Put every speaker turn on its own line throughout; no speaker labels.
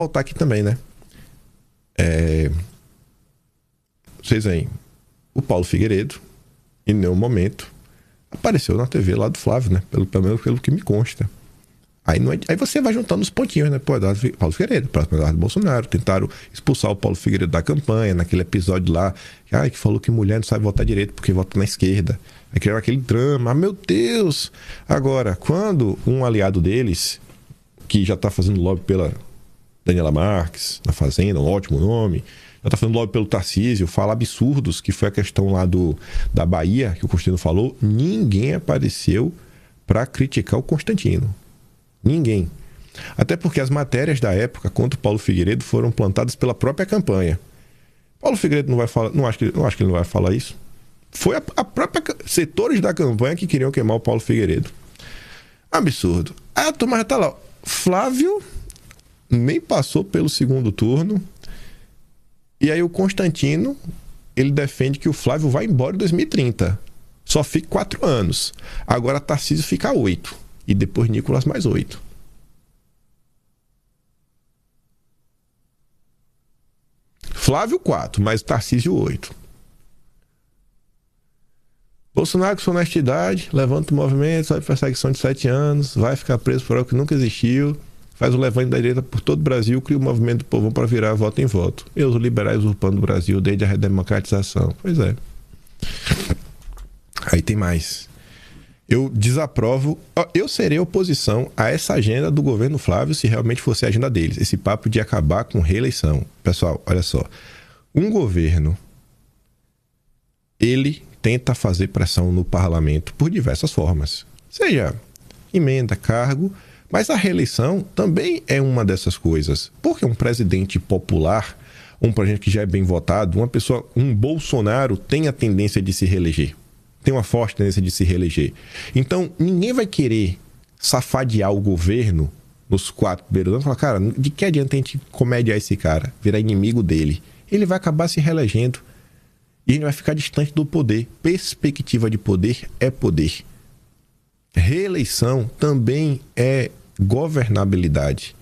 voltar aqui também, né? Vocês veem, o Paulo Figueiredo, em nenhum momento, apareceu na TV lá do Flávio, né? Pelo menos pelo que me consta. Aí você vai juntando os pontinhos, né? Pô, Paulo Figueiredo, próximo Eduardo Bolsonaro. Tentaram expulsar o Paulo Figueiredo da campanha, naquele episódio lá, que falou que mulher não sabe votar direito porque vota na esquerda. Aí criaram aquele drama. Ah, meu Deus! Agora, quando um aliado deles, que já tá fazendo lobby pela Daniela Marques, na Fazenda, um ótimo nome, já tá fazendo lobby pelo Tarcísio, fala absurdos, que foi a questão lá da Bahia, que o Constantino falou, ninguém apareceu para criticar o Constantino. Ninguém. Até porque as matérias da época contra o Paulo Figueiredo foram plantadas pela própria campanha. Paulo Figueiredo não vai falar, não acho que ele não vai falar isso. Foi a própria setores da campanha que queriam queimar o Paulo Figueiredo. Absurdo. Aí a turma já tá lá. Flávio nem passou pelo segundo turno. E aí o Constantino, ele defende que o Flávio vai embora em 2030. Só fica 4 anos. Agora Tarcísio fica 8. E depois Nicolas mais 8. Flávio 4, mas Tarcísio 8. Bolsonaro com sua honestidade, levanta o movimento, sai de perseguição de 7 anos, vai ficar preso por algo que nunca existiu, faz o levante da direita por todo o Brasil, cria o movimento do povão para virar voto em voto. E os liberais usurpando o Brasil desde a redemocratização. Pois é. Aí tem mais. Eu desaprovo, eu serei oposição a essa agenda do governo Flávio se realmente fosse a agenda deles. Esse papo de acabar com reeleição. Pessoal, olha só. Um governo, ele tenta fazer pressão no parlamento por diversas formas. Seja emenda, cargo, mas a reeleição também é uma dessas coisas. Porque um presidente popular, um presidente que já é bem votado, um Bolsonaro tem a tendência de se reeleger. Tem uma forte tendência de se reeleger. Então, ninguém vai querer safadear o governo nos 4 primeiros anos e falar, cara, de que adianta a gente comediar esse cara, virar inimigo dele? Ele vai acabar se reelegendo e ele vai ficar distante do poder. Perspectiva de poder é poder. Reeleição também é governabilidade.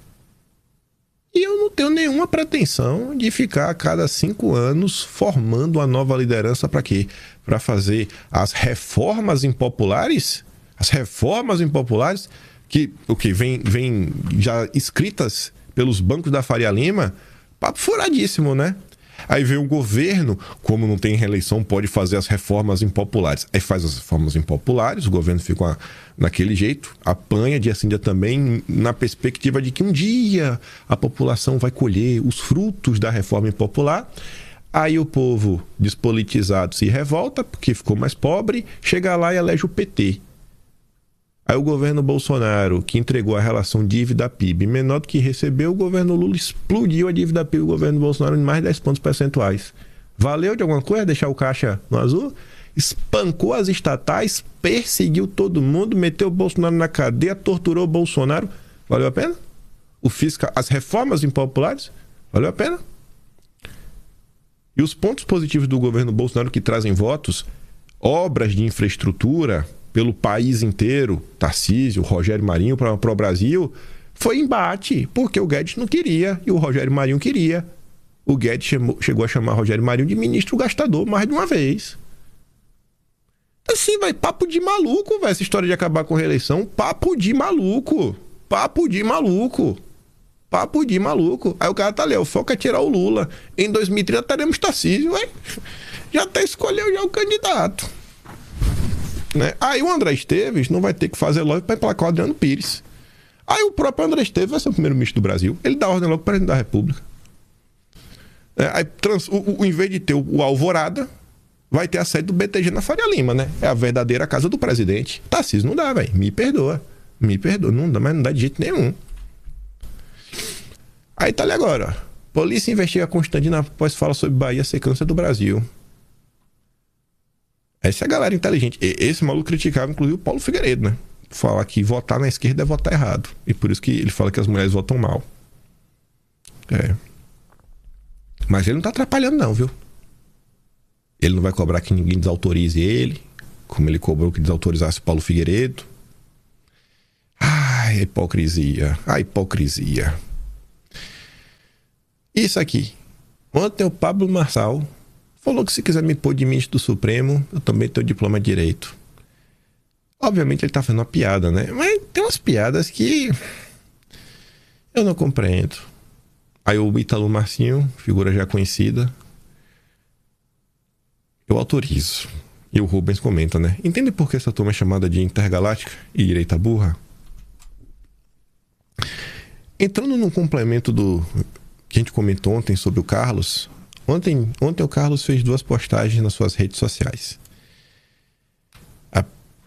E eu não tenho nenhuma pretensão de ficar a cada 5 anos formando uma nova liderança para quê? Para fazer as reformas impopulares? As reformas impopulares que vem já escritas pelos bancos da Faria Lima? Papo furadíssimo, né? Aí vem o governo, como não tem reeleição, pode fazer as reformas impopulares. Aí faz as reformas impopulares, o governo fica naquele jeito, apanha dia sim dia também, na perspectiva de que um dia a população vai colher os frutos da reforma impopular. Aí o povo despolitizado se revolta, porque ficou mais pobre, chega lá e elege o PT. Aí o governo Bolsonaro, que entregou a relação dívida-PIB menor do que recebeu, o governo Lula explodiu a dívida PIB do governo Bolsonaro em mais de 10 pontos percentuais. Valeu de alguma coisa deixar o caixa no azul? Espancou as estatais, perseguiu todo mundo, meteu o Bolsonaro na cadeia, torturou o Bolsonaro. Valeu a pena? As reformas impopulares? Valeu a pena? E os pontos positivos do governo Bolsonaro que trazem votos, obras de infraestrutura pelo país inteiro, Tarcísio, Rogério Marinho para o Brasil, foi embate, porque o Guedes não queria e o Rogério Marinho queria. O Guedes chegou a chamar Rogério Marinho de ministro gastador mais de uma vez. Assim, vai, papo de maluco, vai, essa história de acabar com reeleição, papo de maluco, papo de maluco, papo de maluco. Aí o cara tá ali, o foco é tirar o Lula. Em 2030 teremos Tarcísio, ué, já até escolheu já o candidato. Né? Aí o André Esteves não vai ter que fazer lobby para emplacar o Adriano Pires. Aí o próprio André Esteves vai ser o primeiro-ministro do Brasil. Ele dá ordem logo para o presidente da República. Aí, em vez de ter o Alvorada, vai ter a sede do BTG na Faria Lima, né? É a verdadeira casa do presidente. Tarcísio não dá, velho. Me perdoa. Não dá, mas não dá de jeito nenhum. Aí tá ali agora, ó. Polícia investiga Constantino após fala sobre Bahia ser câncer do Brasil. Essa é a galera inteligente. Esse maluco criticava, inclusive, o Paulo Figueiredo, né? Falar que votar na esquerda é votar errado. E por isso que ele fala que as mulheres votam mal. Mas ele não tá atrapalhando, não, viu? Ele não vai cobrar que ninguém desautorize ele, como ele cobrou que desautorizasse o Paulo Figueiredo. Ai, a hipocrisia. A hipocrisia. Isso aqui. Ontem o Pablo Marçal falou que se quiser me pôr de ministro do Supremo, eu também tenho diploma de direito. Obviamente ele tá fazendo uma piada, né? Mas tem umas piadas que eu não compreendo. Aí o Ítalo Marcinho, figura já conhecida, eu autorizo. E o Rubens comenta, né? Entende por que essa turma é chamada de intergaláctica e direita burra? Entrando no complemento do que a gente comentou ontem sobre o Carlos, ontem o Carlos fez 2 postagens nas suas redes sociais. A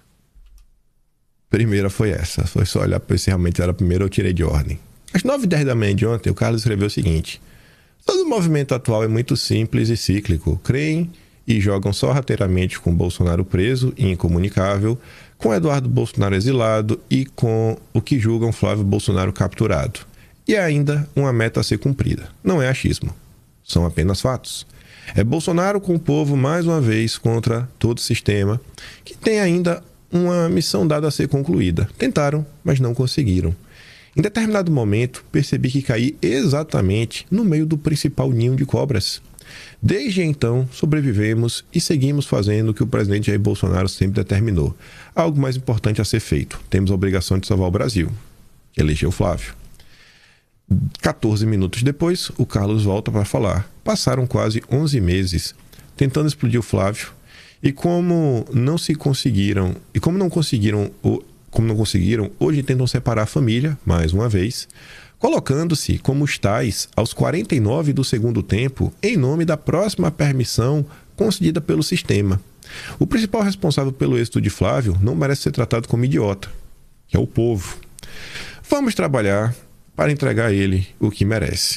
primeira foi essa, foi só olhar para se realmente era a primeira, eu tirei de ordem. Às 9h10 da manhã de ontem, o Carlos escreveu o seguinte: todo o movimento atual é muito simples e cíclico. Creem e jogam sorrateiramente com Bolsonaro preso e incomunicável, com Eduardo Bolsonaro exilado e com o que julgam Flávio Bolsonaro capturado. E ainda uma meta a ser cumprida. Não é achismo. São apenas fatos. É Bolsonaro com o povo mais uma vez contra todo o sistema, que tem ainda uma missão dada a ser concluída. Tentaram, mas não conseguiram. Em determinado momento, percebi que caí exatamente no meio do principal ninho de cobras. Desde então, sobrevivemos e seguimos fazendo o que o presidente Jair Bolsonaro sempre determinou. Algo mais importante a ser feito. Temos a obrigação de salvar o Brasil. Elegeu Flávio. 14 minutos depois, o Carlos volta para falar. Passaram quase 11 meses tentando explodir o Flávio e como não conseguiram, hoje tentam separar a família, mais uma vez, colocando-se como os tais aos 49 do segundo tempo em nome da próxima permissão concedida pelo sistema. O principal responsável pelo êxito de Flávio não merece ser tratado como idiota, que é o povo. Vamos trabalhar para entregar a ele o que merece.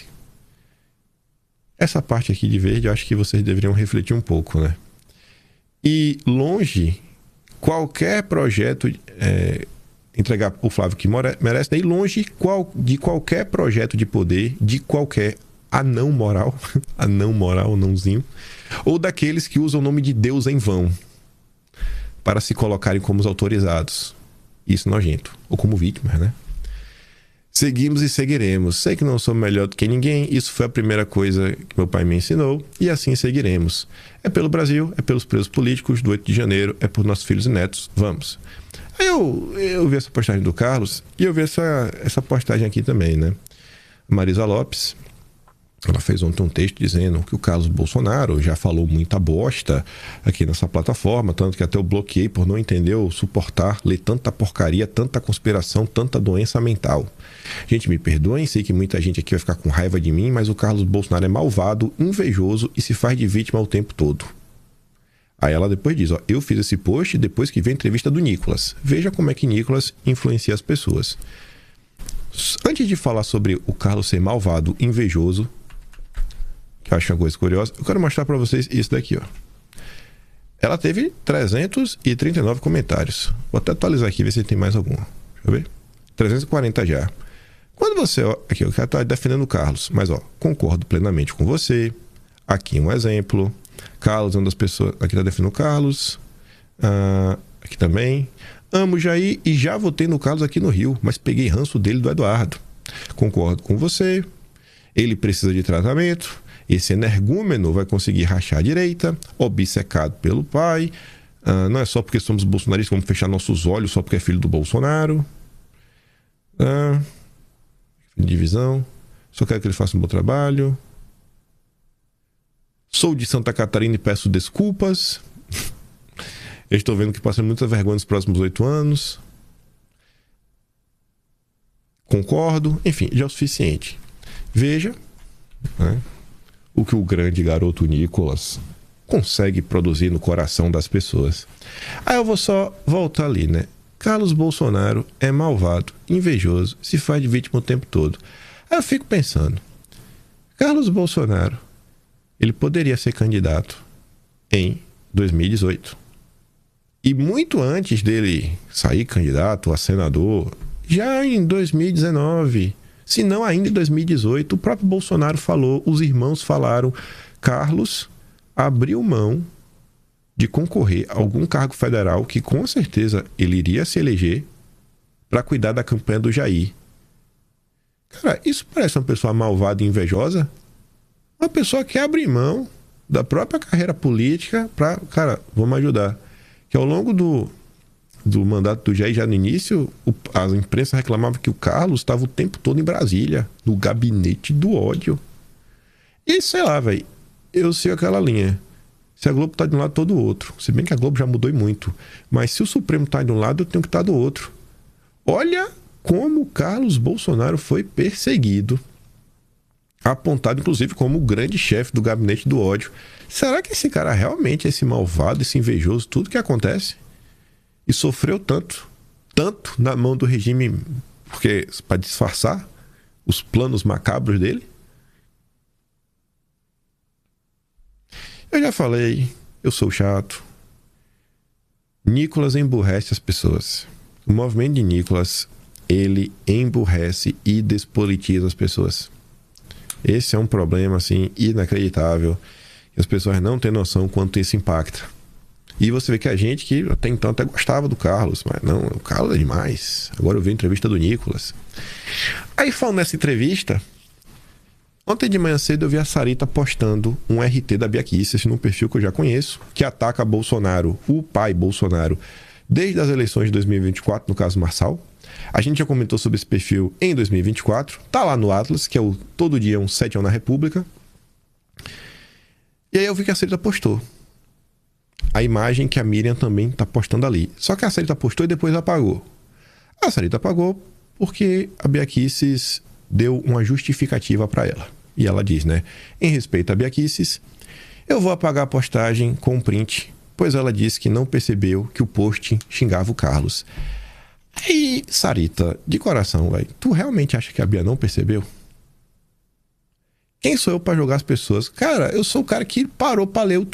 Essa parte aqui de verde eu acho que vocês deveriam refletir um pouco, né? E longe qualquer projeto entregar o Flávio que merece, daí longe de qualquer projeto de poder, de qualquer anão moral, anãozinho, ou daqueles que usam o nome de Deus em vão para se colocarem como os autorizados. Isso nojento. Ou como vítimas, né? Seguimos e seguiremos. Sei que não sou melhor do que ninguém, isso foi a primeira coisa que meu pai me ensinou, e assim seguiremos. É pelo Brasil, é pelos presos políticos do 8 de janeiro, é por nossos filhos e netos. Vamos. Aí eu vi essa postagem do Carlos e eu vi essa postagem aqui também, né? Marisa Lopes, ela fez ontem um texto dizendo que o Carlos Bolsonaro já falou muita bosta aqui nessa plataforma, tanto que até eu bloqueei por não entender ou suportar ler tanta porcaria, tanta conspiração, tanta doença mental. Gente, me perdoem, sei que muita gente aqui vai ficar com raiva de mim, mas o Carlos Bolsonaro é malvado, invejoso e se faz de vítima o tempo todo. Aí ela depois diz, eu fiz esse post depois que veio a entrevista do Nicolas. Veja como é que Nicolas influencia as pessoas. Antes de falar sobre o Carlos ser malvado, invejoso, que eu acho uma coisa curiosa, eu quero mostrar para vocês isso daqui, Ela teve 339 comentários. Vou até atualizar aqui, ver se tem mais algum. Deixa eu ver. 340 já. Quando você... aqui, eu quero estar defendendo o Carlos, mas concordo plenamente com você. Aqui um exemplo. Carlos é uma das pessoas... Aqui está defendendo o Carlos. Aqui também. Amo Jair e já votei no Carlos aqui no Rio, mas peguei ranço dele do Eduardo. Concordo com você. Ele precisa de tratamento. Esse energúmeno vai conseguir rachar a direita, obcecado pelo pai. Não é só porque somos bolsonaristas, vamos fechar nossos olhos só porque é filho do Bolsonaro. Divisão. Só quero que ele faça um bom trabalho. Sou de Santa Catarina e peço desculpas. Eu estou vendo que passando muita vergonha nos próximos 8 anos. Concordo. Enfim, já é o suficiente. Veja, né, o que o grande garoto Nicolas consegue produzir no coração das pessoas. Aí eu vou só voltar ali, né? Carlos Bolsonaro é malvado, invejoso, se faz de vítima o tempo todo. Aí eu fico pensando, Carlos Bolsonaro, ele poderia ser candidato em 2018. E muito antes dele sair candidato a senador, já em 2019, se não ainda em 2018, o próprio Bolsonaro falou, os irmãos falaram, Carlos abriu mão de concorrer a algum cargo federal que com certeza ele iria se eleger para cuidar da campanha do Jair. Cara, isso parece uma pessoa malvada e invejosa? Uma pessoa que abre mão da própria carreira política para, cara, vamos ajudar. Que ao longo do mandato do Jair, já no início, a imprensa reclamava que o Carlos estava o tempo todo em Brasília, no gabinete do ódio. E sei lá, velho, eu sei aquela linha. Se a Globo tá de um lado, tô do outro. Se bem que a Globo já mudou e muito. Mas se o Supremo tá de um lado, eu tenho que estar do outro. Olha como o Carlos Bolsonaro foi perseguido. Apontado, inclusive, como o grande chefe do gabinete do ódio. Será que esse cara realmente é esse malvado, esse invejoso, tudo que acontece? E sofreu tanto na mão do regime, porque para disfarçar os planos macabros dele? Eu já falei, eu sou chato. Nicolas emburrece as pessoas. O movimento de Nicolas, ele emburrece e despolitiza as pessoas. Esse é um problema, assim, inacreditável. As pessoas não têm noção quanto isso impacta. E você vê que a gente que até então até gostava do Carlos, mas não, o Carlos é demais. Agora eu vi a entrevista do Nicolas. Aí falando nessa entrevista, ontem de manhã cedo eu vi a Sarita postando um RT da Bia Kicis num perfil que eu já conheço, que ataca Bolsonaro, o pai Bolsonaro, desde as eleições de 2024, no caso Marçal. A gente já comentou sobre esse perfil em 2024. Tá lá no Atlas, que é o Todo Dia um 7 na República. E aí eu vi que a Sarita postou a imagem que a Miriam também tá postando ali. Só que a Sarita postou e depois apagou. A Sarita apagou porque a Bia Kicis deu uma justificativa para ela. E ela diz, né? Em respeito a Bia Kicis, eu vou apagar a postagem com um print, pois ela disse que não percebeu que o post xingava o Carlos. Aí, Sarita, de coração, velho, tu realmente acha que a Bia não percebeu? Quem sou eu pra julgar as pessoas? Cara, eu sou o cara que parou pra ler o